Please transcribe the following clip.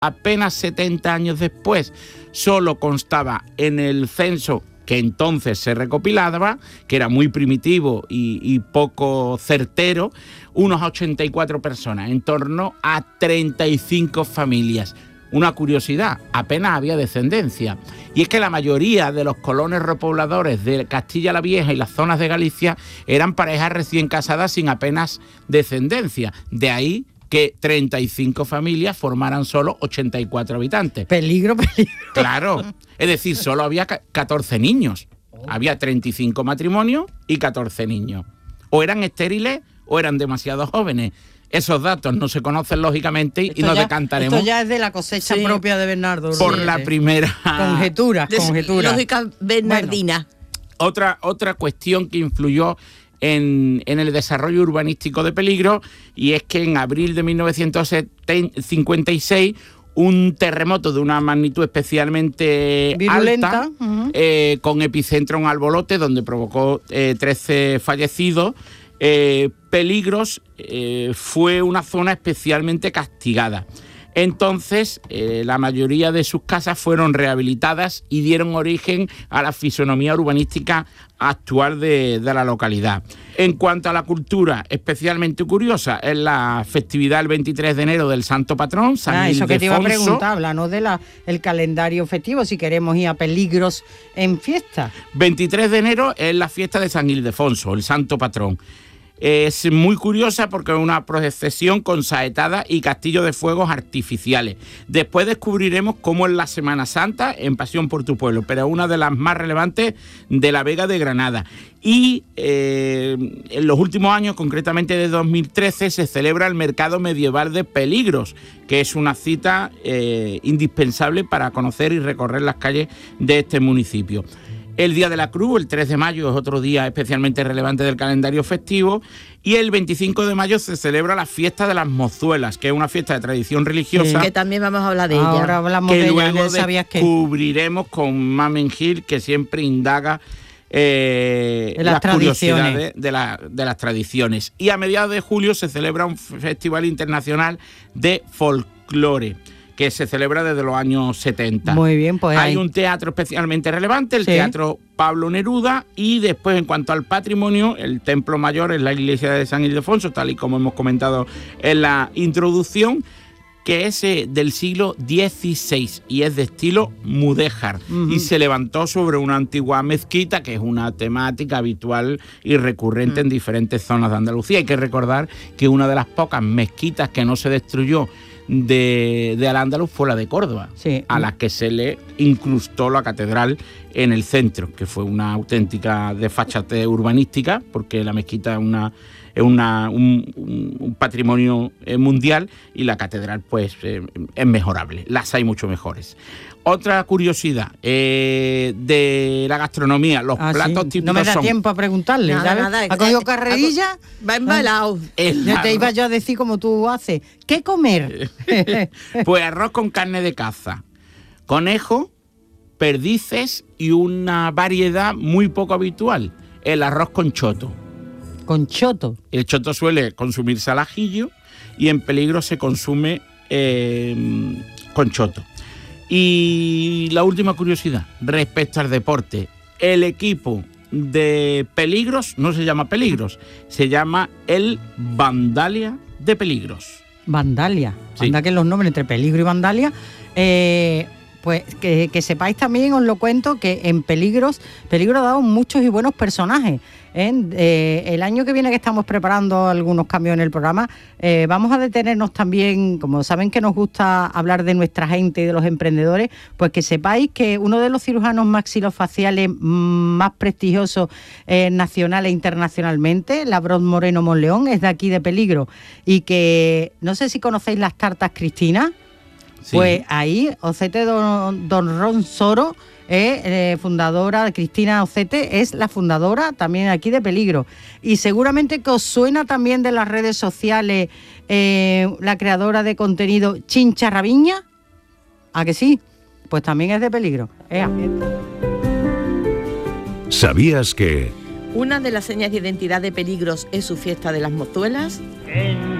apenas 70 años después, solo constaba en el censo que entonces se recopilaba, que era muy primitivo y poco certero, unos 84 personas, en torno a 35 familias. Una curiosidad, apenas había descendencia. Y es que la mayoría de los colonos repobladores de Castilla la Vieja y las zonas de Galicia eran parejas recién casadas sin apenas descendencia. De ahí que 35 familias formaran solo 84 habitantes. Peligro. Claro, es decir, solo había 14 niños. Había 35 matrimonios y 14 niños. O eran estériles o eran demasiado jóvenes. Esos datos no se conocen lógicamente y nos decantaremos. Esto ya es de la cosecha propia de Bernardo. Por la primera... Conjetura. Lógica bernardina. Bueno, otra cuestión que influyó en el desarrollo urbanístico de Peligro, y es que en abril de 1956 un terremoto de una magnitud especialmente virulenta, alta, con epicentro en Albolote, donde provocó 13 fallecidos. Peligros fue una zona especialmente castigada. Entonces, la mayoría de sus casas fueron rehabilitadas y dieron origen a la fisonomía urbanística actual de la localidad. En cuanto a la cultura, especialmente curiosa es la festividad el 23 de enero del Santo Patrón, San Ildefonso. Eso que te iba a preguntar, háblanos del calendario festivo, si queremos ir a Peligros en fiesta. 23 de enero es la fiesta de San Ildefonso, el Santo Patrón. Es muy curiosa porque es una procesión con saetada y castillo de fuegos artificiales. Después descubriremos cómo es la Semana Santa en Pasión por tu Pueblo, pero es una de las más relevantes de la Vega de Granada. Y en los últimos años, concretamente de 2013, se celebra el Mercado Medieval de Peligros, que es una cita indispensable para conocer y recorrer las calles de este municipio. El Día de la Cruz, el 3 de mayo, es otro día especialmente relevante del calendario festivo. Y el 25 de mayo se celebra la Fiesta de las Mozuelas, que es una fiesta de tradición religiosa. Sí, que también vamos a hablar de ella. Ahora hablamos de ella, luego descubriremos con Mamen Gil, que siempre indaga las curiosidades de las tradiciones. Y a mediados de julio se celebra un festival internacional de folclore, que se celebra desde los años 70. Muy bien, pues hay un teatro especialmente relevante, el Teatro Pablo Neruda, y después, en cuanto al patrimonio, el templo mayor es la iglesia de San Ildefonso, tal y como hemos comentado en la introducción, que es del siglo XVI y es de estilo mudéjar, y se levantó sobre una antigua mezquita, que es una temática habitual y recurrente en diferentes zonas de Andalucía. Hay que recordar que una de las pocas mezquitas que no se destruyó de Al-Ándalus fue la de Córdoba, a la que se le incrustó la catedral en el centro, que fue una auténtica desfachatez urbanística, porque la mezquita es un patrimonio mundial y la catedral pues es mejorable, las hay mucho mejores. Otra curiosidad de la gastronomía, los platos típicos. No me da tiempo a preguntarle, nada, ¿ha cogido carrerilla? Va embalado. Te iba yo a decir como tú haces. ¿Qué comer? Pues arroz con carne de caza, conejo, perdices y una variedad muy poco habitual, el arroz con choto. ¿Con choto? El choto suele consumirse al ajillo y en Peligro se consume con choto. Y la última curiosidad, respecto al deporte, el equipo de Peligros no se llama Peligros, se llama el Vandalia de Peligros. Vandalia, Sí. anda que los nombres entre Peligro y Vandalia. Pues que sepáis también, os lo cuento, que en Peligro ha dado muchos y buenos personajes. El año que viene, que estamos preparando algunos cambios en el programa, vamos a detenernos también, como saben que nos gusta hablar de nuestra gente y de los emprendedores, pues que sepáis que uno de los cirujanos maxilofaciales más prestigiosos nacional e internacionalmente, Labros Moreno Monleón, es de aquí de Peligro, y que no sé si conocéis las tartas Cristina. Sí. Pues ahí, Ocete Don Ron Soro, fundadora, Cristina Ocete, es la fundadora también aquí de Peligro. Y seguramente que os suena también de las redes sociales la creadora de contenido Chincha Raviña. ¿A que sí? Pues también es de Peligro. ¿Sabías que...? Una de las señas de identidad de Peligros es su fiesta de las Mozuelas.